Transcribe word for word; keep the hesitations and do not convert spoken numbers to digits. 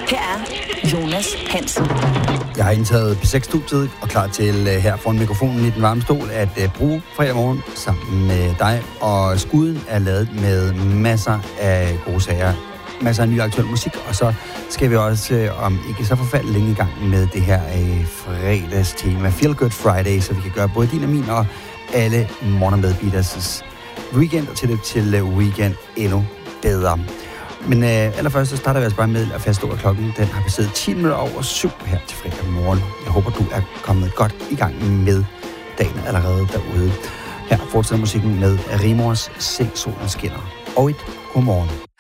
Her er Jonas Hansen. Jeg har indtaget P seks-studiet og klar til uh, her foran mikrofonen i den varme stol at uh, bruge fredag morgen sammen med dig. Og skuden er lavet med masser af gode sager, masser af ny aktuel musik. Og så skal vi også uh, om ikke så forfærdeligt længe i gang med det her uh, fredagstema Feel Good Friday, så vi kan gøre både din og min og alle Morning med Beatles' weekend og tilløb til uh, weekend endnu bedre. Men øh, allerførst så starter vi altså bare med at faststå, at klokken den har passeret ti minutter over syv her til fredag morgen. Jeg håber, du er kommet godt i gang med dagen allerede derude. Her fortsætter musikken med Rimors Se solen skinner. Og et godmorgen.